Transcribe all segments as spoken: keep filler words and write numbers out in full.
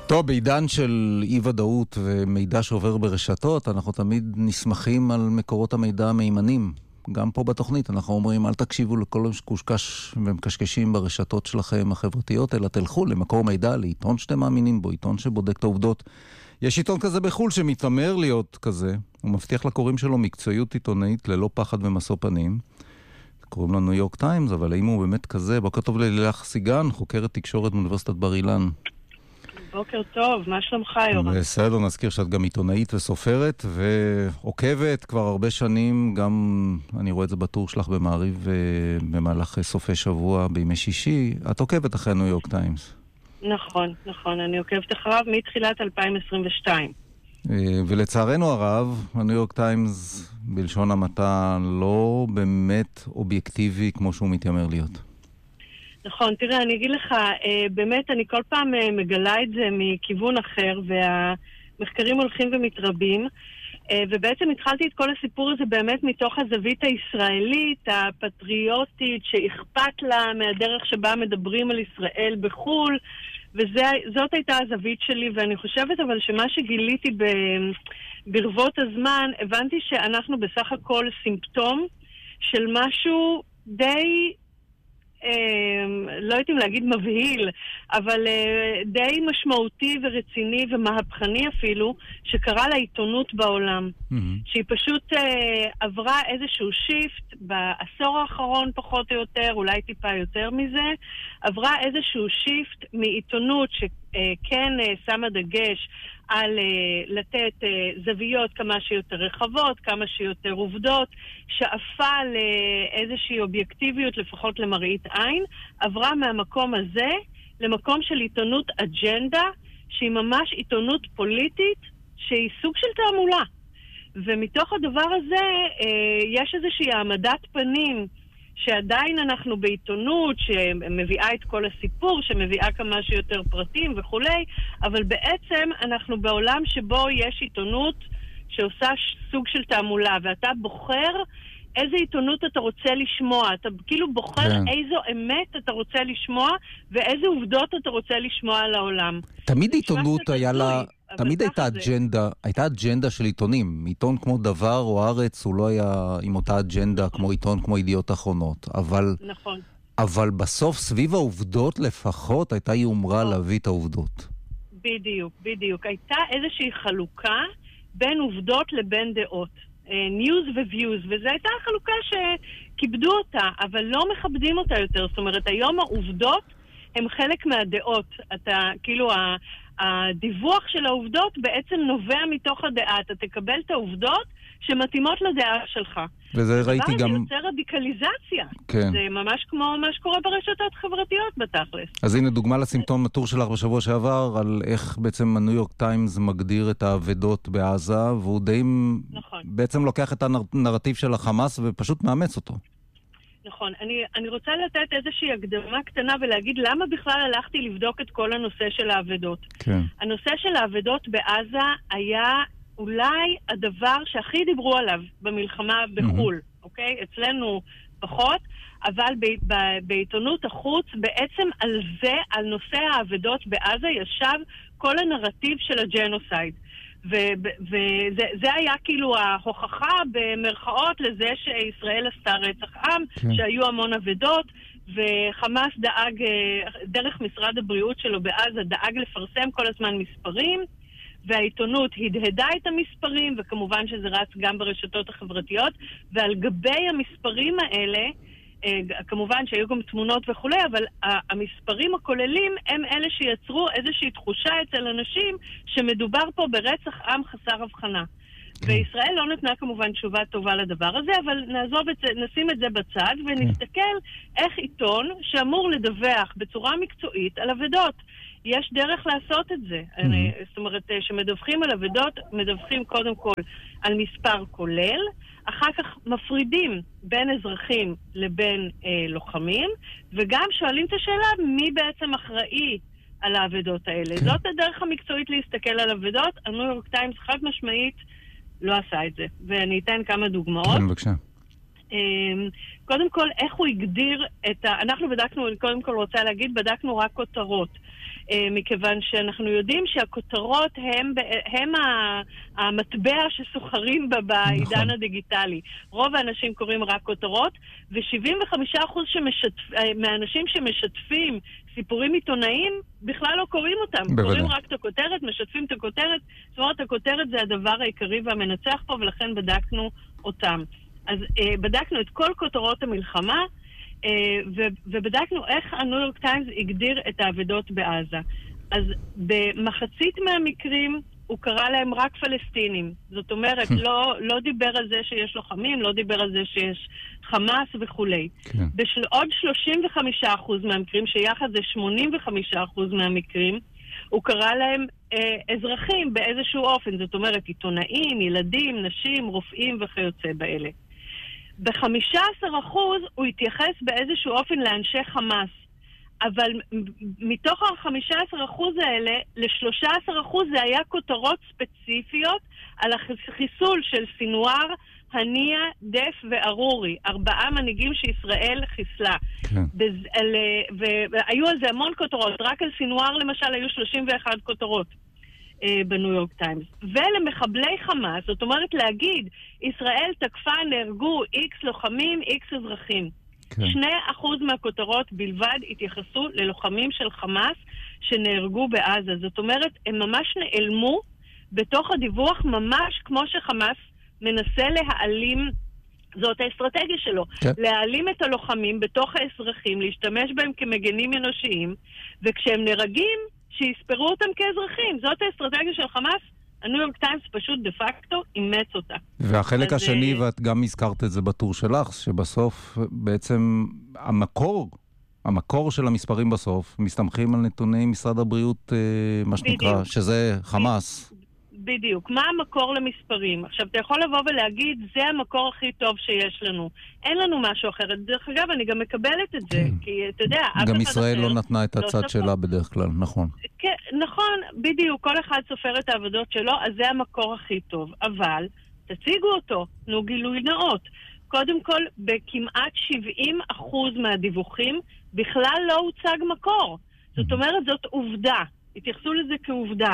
טוב, בעידן של אי-ודאות ומידע שעובר ברשתות, אנחנו תמיד נסמכים על מקורות המידע המהימנים. גם פה בתוכנית אנחנו אומרים, אל תקשיבו לכל קושקש ומקשקשים ברשתות שלכם החברתיות, אלא תלכו למקור מידע, לעיתון שאתם מאמינים בו, עיתון שבודק את העובדות. יש עיתון כזה בחול שמתאמר להיות כזה, הוא מבטיח לקוראים שלו מקצועיות עיתונאית ללא פחד ומשוא פנים. קוראים לו ניו יורק טיימס, אבל האם הוא באמת כזה? בוקר טוב ללילך סיגן, חוקרת תקשורת מאוניברסיטת בר אילן. בוקר טוב, מה שלומך יורם? בסדר, נזכיר שאת גם עיתונאית וסופרת ועוקבת כבר הרבה שנים, גם אני רואה את זה בטור שלך במעריב במהלך סופי שבוע בימי שישי, את עוקבת אחרי ניו יורק טיימס. נכון, נכון, אני עוקבת אחריו מתחילת אלפיים עשרים ושתיים. ולצערנו הרב, הניו יורק טיימס בלשון המעטה לא באמת אובייקטיבי כמו שהוא מתיימר להיות. נכון, תראה, אני אגיד לך, באמת אני כל פעם מגלה את זה מכיוון אחר, והמחקרים הולכים ומתרבים, ובעצם התחלתי את כל הסיפור הזה באמת מתוך הזווית הישראלית, הפטריוטית, שאכפת לה מהדרך שבה מדברים על ישראל בחול, וזאת הייתה הזווית שלי, ואני חושבת אבל שמה שגיליתי ברבות הזמן, הבנתי שאנחנו בסך הכל סימפטום של משהו די... לא יודעים להגיד מבהיל, אבל די משמעותי ורציני ומהפכני אפילו, שקרה לעיתונות בעולם. Mm-hmm. שהיא פשוט עברה איזשהו שיפט בעשור האחרון פחות או יותר, אולי טיפה יותר מזה, עברה איזשהו שיפט מעיתונות שכן שמה דגש על uh, לתת uh, זוויות כמה שיותר רחבות, כמה שיותר עובדות, שאפה לאיזושהי אובייקטיביות, לפחות למראית עין, עברה מהמקום הזה למקום של עיתונות אג'נדה, שהיא ממש עיתונות פוליטית, שהיא סוג של תעמולה. ומתוך הדבר הזה uh, יש איזושהי העמדת פנים, שעדיין אנחנו בעיתונות שמביאה את כל הסיפור, שמביאה כמה שיותר פרטים וכולי, אבל בעצם אנחנו בעולם שבו יש עיתונות שעושה סוג של תעמולה, ואתה בוחר איזה עיתונות אתה רוצה לשמוע, אתה כאילו בוחר כן. איזו אמת אתה רוצה לשמוע, ואיזה עובדות אתה רוצה לשמוע על העולם. תמיד עיתונות היה לה... תמיד הייתה אג'נדה, הייתה אג'נדה של עיתונים. עיתון כמו דבר או ארץ הוא לא היה עם אותה אג'נדה כמו עיתון כמו ידיעות אחרונות. אבל, נכון. אבל בסוף סביב העובדות לפחות הייתה יומרה להביא את העובדות. בדיוק, בדיוק. הייתה איזושהי חלוקה בין עובדות לבין דעות. ניוז וויוז, וזו הייתה חלוקה שכיבדו אותה, אבל לא מכבדים אותה יותר. זאת אומרת, היום העובדות הם חלק מהדעות. אתה, כאילו, ה... הדיווח של העובדות בעצם נובע מתוך הדעה. אתה תקבל את העובדות שמתאימות לדעה שלך. וזה ראיתי גם... זה יוצר רדיקליזציה. כן. זה ממש כמו מה שקורה ברשתות חברתיות בתכלס. אז הנה דוגמה לסימפטום הטור שלך בשבוע שעבר, על איך בעצם הניו יורק טיימס מגדיר את העבדות בעזה, והוא די... נכון. בעצם לוקח את הנרטיב של החמאס ופשוט מאמץ אותו. נכון. אני, אני רוצה לתת איזושהי הקדמה קטנה ולהגיד למה בכלל הלכתי לבדוק את כל הנושא של העבדות. כן. הנושא של העבדות בעזה היה אולי הדבר שהכי דיברו עליו במלחמה בחול, mm-hmm. אוקיי? אצלנו פחות, אבל ב, ב, בעיתונות החוץ בעצם על זה, על נושא העבדות בעזה ישב כל הנרטיב של הג'נוסייד. וזה היה כאילו ההוכחה במרכאות לזה שישראל עשתה רצח עם, כן. שהיו המון עבדות, וחמאס דאג, דרך משרד הבריאות שלו בעזה, דאג לפרסם כל הזמן מספרים, והעיתונות הדהדה את המספרים, וכמובן שזה רץ גם ברשתות החברתיות, ועל גבי המספרים האלה, כמובן שהיו גם תמונות וכו', אבל המספרים הכוללים הם אלה שיצרו איזושהי תחושה אצל אנשים שמדובר פה ברצח עם חסר הבחנה. וישראל לא נתנה כמובן תשובה טובה לדבר הזה, אבל נעזוב את זה, נשים את זה בצד ונסתכל איך עיתון שאמור לדווח בצורה מקצועית על עבדות. יש דרך לעשות את זה. אני, זאת אומרת, שמדווחים על עבדות, מדווחים קודם כל על מספר כולל, אחר כך מפרידים בין אזרחים לבין אה, לוחמים, וגם שואלים את השאלה מי בעצם אחראי על העבדות האלה. כן. זאת הדרך המקצועית להסתכל על עבדות. הניו יורק טיימס חד משמעית לא עשה את זה. ואני אתן כמה דוגמאות. כן, בבקשה. קודם כל, איך הוא הגדיר את ה... אנחנו בדקנו, קודם כל רוצה להגיד, בדקנו רק כותרות. מכיוון שאנחנו יודעים שהכותרות הם, הם המטבע שסוחרים בה בעידן הדיגיטלי. רוב האנשים קוראים רק כותרות, ו-שבעים וחמישה אחוז מהאנשים שמשתפים סיפורים עיתונאיים בכלל לא קוראים אותם. בוודא. קוראים רק את הכותרת, משתפים את הכותרת. זאת אומרת, הכותרת זה הדבר העיקרי והמנצח פה, ולכן בדקנו אותם. אז בדקנו את כל כותרות המלחמה, ובדקנו איך הניו יורק טיימס הגדיר את העבדות בעזה. אז במחצית מהמקרים הוא קרא להם רק פלסטינים. זאת אומרת, לא, לא דיבר על זה שיש לוחמים, לא דיבר על זה שיש חמאס וכולי. כן. בעוד שלושים וחמישה אחוז מהמקרים, שיחד זה שמונים וחמישה אחוז מהמקרים, הוא קרא להם אה, אזרחים באיזשהו אופן. זאת אומרת, עיתונאים, ילדים, נשים, רופאים וכיוצא באלה. ב-חמישה עשר אחוז הוא התייחס באיזשהו אופן לאנשי חמאס. אבל מתוך ה-חמישה עשר אחוז האלה, ל-שלושה עשר אחוז זה היה כותרות ספציפיות על החיסול של סינואר, הניה, דף וארורי. ארבעה מנהיגים שישראל חיסלה. כן. בז... על... והיו על זה המון כותרות. רק על סינואר למשל היו שלושים ואחת כותרות. בניו יורק טיימס. ולמחבלי חמאס, זאת אומרת להגיד, ישראל תקפה, נהרגו איקס לוחמים, איקס אזרחים. כן. שני אחוז מהכותרות בלבד התייחסו ללוחמים של חמאס שנהרגו בעזה. זאת אומרת, הם ממש נעלמו בתוך הדיווח, ממש כמו שחמאס מנסה להעלים, זאת האסטרטגיה שלו, כן. להעלים את הלוחמים בתוך האזרחים, להשתמש בהם כמגנים אנושיים, וכשהם נהרגים, שיספרו אותם כאזרחים. זאת האסטרטגיה של חמאס. הניו יורק טיימס פשוט דה פקטו אימץ אותה. והחלק אז השני, uh... ואת גם הזכרת את זה בטור שלך, שבסוף בעצם המקור, המקור של המספרים בסוף, מסתמכים על נתוני משרד הבריאות, מה שנקרא, בדיוק. שזה חמאס. בדיוק. מה המקור למספרים? עכשיו, אתה יכול לבוא ולהגיד, זה המקור הכי טוב שיש לנו. אין לנו משהו אחר. דרך אגב, אני גם מקבלת את זה, כי אתה יודע, גם ישראל לא נתנה את הצד שלה בדרך כלל, נכון. כן, נכון, בדיוק. כל אחד סופר את העבודות שלו, אז זה המקור הכי טוב. אבל, תציגו אותו, תנו גילוי נאות. קודם כל, בכמעט שבעים אחוז מהדיווחים, בכלל לא הוצג מקור. זאת אומרת, זאת עובדה. התייחסו לזה כעובדה.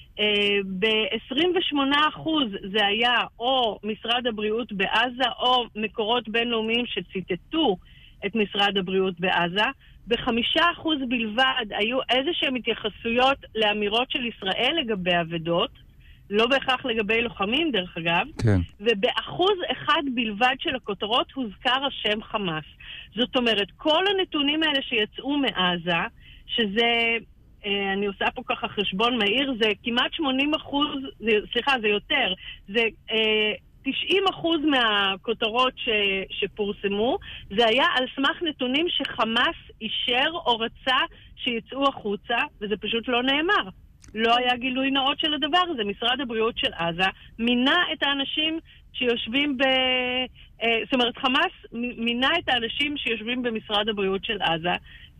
ב-עשרים ושמונה אחוז זה היה או משרד הבריאות בעזה או מקורות בינלאומיים שציטטו את משרד הבריאות בעזה. ב-חמישה אחוז בלבד היו איזשהם התייחסויות לאמירות של ישראל לגבי עבדות, לא בהכרח לגבי לוחמים דרך אגב, כן. ובאחוז אחד בלבד של הכותרות הוזכר השם חמאס. זאת אומרת, כל הנתונים האלה שיצאו מעזה, שזה... אני עושה פה ככה חשבון מהיר, זה כמעט שמונים אחוז, זה, סליחה, זה יותר, זה תשעים אחוז מהכותרות ש, שפורסמו, זה היה על סמך נתונים שחמאס אישר או רצה שיצאו החוצה, וזה פשוט לא נאמר. לא היה גילוי נאות של הדבר הזה. משרד הבריאות של עזה מינה את האנשים שיושבים ב... זאת אומרת, חמאס מינה את האנשים שיושבים במשרד הבריאות של עזה,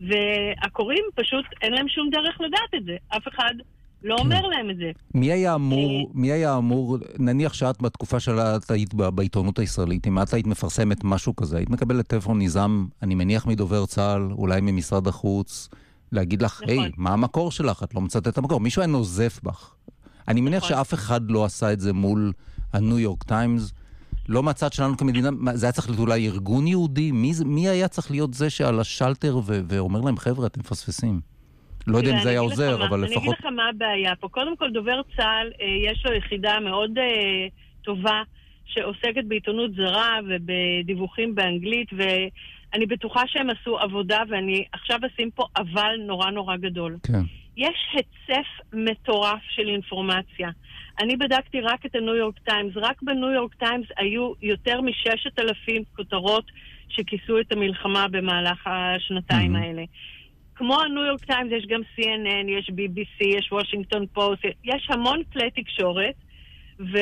והקוראים פשוט אין להם שום דרך לדעת את זה. אף אחד לא אומר להם את זה. מי היה אמור, מי היה אמור, נניח שאת בתקופה שאת היית בעיתונות הישראלית, אם את היית מפרסמת משהו כזה, היית מקבלת טלפון ניזם, אני מניח מדובר צה"ל, אולי ממשרד החוץ, להגיד לך, היי, מה המקור שלך? את לא מצאת את המקור. מישהו היה נוזף בך. אני מניח שאף אחד לא עשה את זה מול הניו יורק טיימס, לא מהצד שלנו כמדינה, זה היה צריך להיות אולי ארגון יהודי, מי, מי היה צריך להיות זה שעל השלטר ו- ואומר להם, חבר'ה, אתם מפספסים? לא יודע אם זה היה עוזר, אבל לפחות... אני אגיד לך מה הבעיה פה. קודם כל, דובר צה"ל, יש לו יחידה מאוד טובה, שעוסקת בעיתונות זרה ובדיווחים באנגלית, ואני בטוחה שהם עשו עבודה, ואני עכשיו אשים פה אבל נורא נורא גדול. כן. יש הצף מטורף של אינפורמציה. אני בדקתי רק את הניו יורק טיימס. רק בניו יורק טיימס היו יותר מששת אלפים כותרות שכיסו את המלחמה במהלך השנתיים mm-hmm. האלה. כמו הניו יורק טיימס יש גם סי אן אן, יש בי בי סי, יש וושינגטון פוסט, יש המון כלי תקשורת, ו,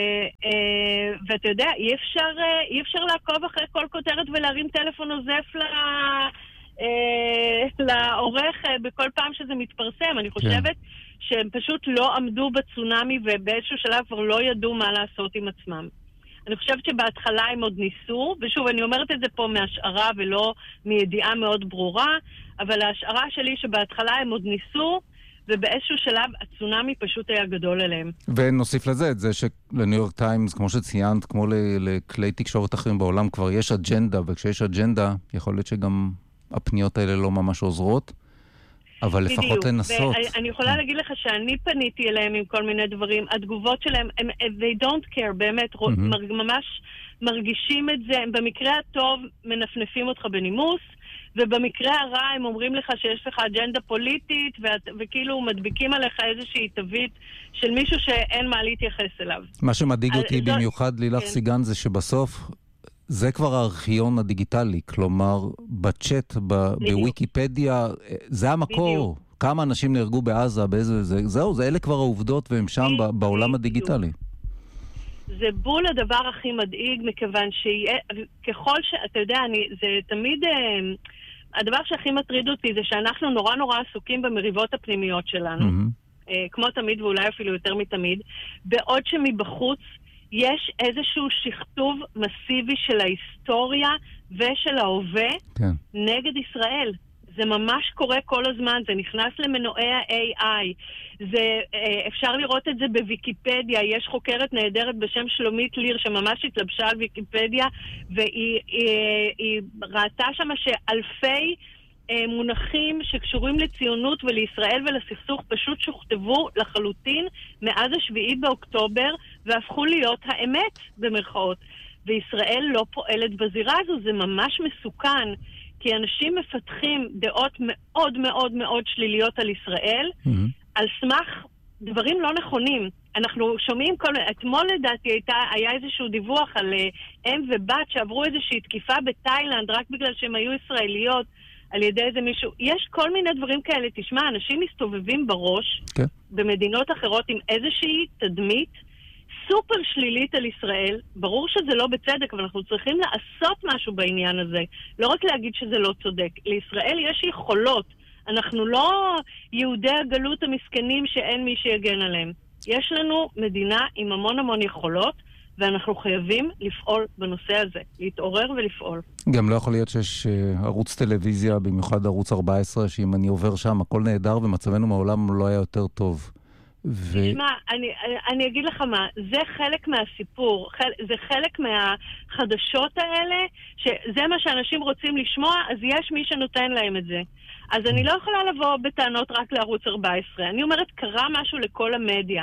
ואתה יודע, אי אפשר, אי אפשר לעקוב אחרי כל כותרת ולהרים טלפון נוזף ל... לעורך בכל פעם שזה מתפרסם. אני חושבת שהם פשוט לא עמדו בצונאמי ובאיזשהו שלב כבר לא ידעו מה לעשות עם עצמם. אני חושבת שבהתחלה הם עוד ניסו, ושוב, אני אומרת את זה פה מהשערה ולא מידיעה מאוד ברורה, אבל ההשערה שלי שבהתחלה הם עוד ניסו, ובאיזשהו שלב הצונאמי פשוט היה גדול עליהם. ונוסיף לזה את זה שלניו יורק טיימס, כמו שציינת, כמו לכלי תקשורת אחרים בעולם, כבר יש אג'נדה, וכשיש אג'נדה, יכול להיות שגם הפניות האלה לא ממש עוזרות, אבל בדיוק. לפחות לנסות. אני יכולה להגיד לך שאני פניתי אליהם עם כל מיני דברים, התגובות שלהם, הם, they don't care, באמת, mm-hmm. ממש מרגישים את זה, הם במקרה הטוב מנפנפים אותך בנימוס, ובמקרה הרע הם אומרים לך שיש לך אג'נדה פוליטית, ואת, וכאילו מדביקים עליך איזושהי תווית של מישהו שאין מה להתייחס אליו. מה שמדאיג אותי במיוחד, לילך כן. סיגן, זה שבסוף זה כבר הארכיון הדיגיטלי, כלומר, בצ'אט, בוויקיפדיה, זה המקור. בדיוק. כמה אנשים נהרגו בעזה, באיזה, זה, זהו, זה אלה כבר העובדות, והם שם בדיוק. בעולם הדיגיטלי. זה בול הדבר הכי מדאיג, מכיוון שככל שאתה יודע, אני, זה תמיד, הדבר שהכי מטריד אותי זה שאנחנו נורא נורא עסוקים במריבות הפנימיות שלנו, mm-hmm. כמו תמיד ואולי אפילו יותר מתמיד, בעוד שמבחוץ יש איזשהו שכתוב מסיבי של ההיסטוריה ושל ההווה כן. נגד ישראל. זה ממש קורה כל הזמן, זה נכנס למנועי ה-איי איי. זה, אפשר לראות את זה בוויקיפדיה, יש חוקרת נהדרת בשם שלומית ליר שממש התלבשה על ויקיפדיה, והיא היא, היא ראתה שם שאלפי מונחים שקשורים לציונות ולישראל ולסכסוך פשוט שוכתבו לחלוטין מאז השביעי באוקטובר והפכו להיות האמת במרכאות. וישראל לא פועלת בזירה הזו, זה ממש מסוכן. כי אנשים מפתחים דעות מאוד מאוד מאוד שליליות על ישראל, mm-hmm. על סמך דברים לא נכונים. אנחנו שומעים כל... אתמול לדעתי הייתה, היה איזשהו דיווח על uh, אם ובת שעברו איזושהי תקיפה בתאילנד, רק בגלל שהם היו ישראליות, על ידי איזה מישהו. יש כל מיני דברים כאלה. תשמע, אנשים מסתובבים בראש, okay. במדינות אחרות עם איזושהי תדמית, סופר שלילית על ישראל, ברור שזה לא בצדק, אבל אנחנו צריכים לעשות משהו בעניין הזה. לא רק להגיד שזה לא צודק. לישראל יש יכולות. אנחנו לא יהודי הגלות המסכנים שאין מי שיגן עליהם. יש לנו מדינה עם המון המון יכולות, ואנחנו חייבים לפעול בנושא הזה. להתעורר ולפעול. גם לא יכול להיות שיש ערוץ טלוויזיה, במיוחד ערוץ ארבע עשרה, שאם אני עובר שם, הכל נהדר, ומצבנו מעולם לא היה יותר טוב. ו... תשמע, אני, אני אגיד לך מה, זה חלק מהסיפור, חל, זה חלק מהחדשות האלה, שזה מה שאנשים רוצים לשמוע, אז יש מי שנותן להם את זה. אז אני לא יכולה לבוא בטענות רק לערוץ ארבע עשרה, אני אומרת, קרה משהו לכל המדיה,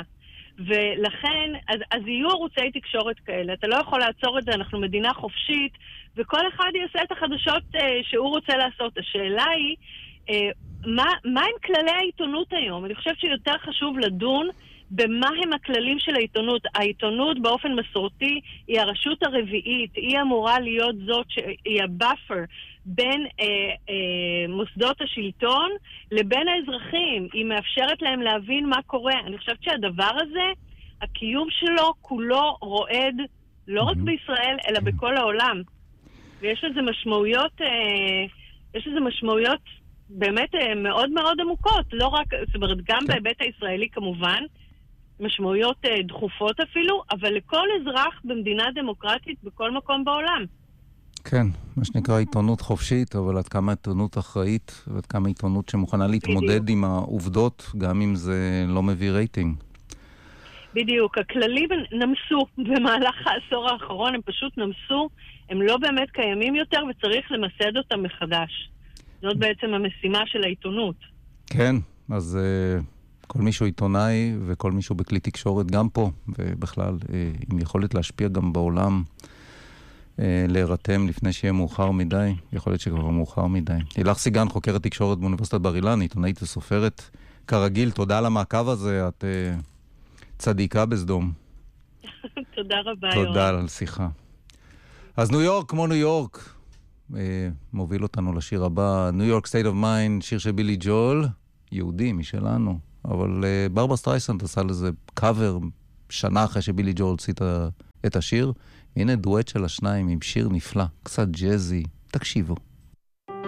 ולכן, אז, אז יהיו ערוצי תקשורת כאלה, אתה לא יכול לעצור את זה, אנחנו מדינה חופשית, וכל אחד יעשה את החדשות אה, שהוא רוצה לעשות. השאלה היא, אה, מה, מה הם כללי העיתונות היום? אני חושבת שיותר חשוב לדון במה הם הכללים של העיתונות. העיתונות באופן מסורתי היא הרשות הרביעית, היא אמורה להיות זאת שהיא הבאפר בין אה, אה, מוסדות השלטון לבין האזרחים. היא מאפשרת להם להבין מה קורה. אני חושבת שהדבר הזה, הקיום שלו כולו רועד, לא רק בישראל, אלא בכל העולם. ויש לזה משמעויות, אה, יש לזה משמעויות באמת מאוד מאוד עמוקות, לא רק, זאת אומרת, גם כן. בהיבט הישראלי כמובן, משמעויות דחופות אפילו, אבל לכל אזרח במדינה דמוקרטית בכל מקום בעולם. כן, מה שנקרא עיתונות חופשית, אבל עד כמה עיתונות אחראית, ועד כמה עיתונות שמוכנה להתמודד בדיוק. עם העובדות, גם אם זה לא מביא רייטינג. בדיוק, הכללים נמסו במהלך העשור האחרון, הם פשוט נמסו, הם לא באמת קיימים יותר וצריך למסד אותם מחדש. זאת בעצם המשימה של העיתונות. כן, אז uh, כל מישהו עיתונאי וכל מישהו בכלי תקשורת גם פה, ובכלל uh, עם יכולת להשפיע גם בעולם, uh, להירתם לפני שיהיה מאוחר מדי, יכול להיות שכבר מאוחר מדי. לילך סיגן, חוקרת תקשורת באוניברסיטת בר אילן, עיתונאית וסופרת. כרגיל, תודה על המעקב הזה, את uh, צדיקה בסדום. תודה רבה. תודה על שיחה. אז ניו יורק כמו ניו יורק, מוביל אותנו לשיר הבא, New York State of Mind, שיר של בילי ג'ול, יהודי משלנו, אבל ברברה סטרייסנד עשה לזה קאבר שנה אחרי שבילי ג'ול הוציא את השיר. הנה דואט של השניים עם שיר נפלא, קצת ג'זי, תקשיבו.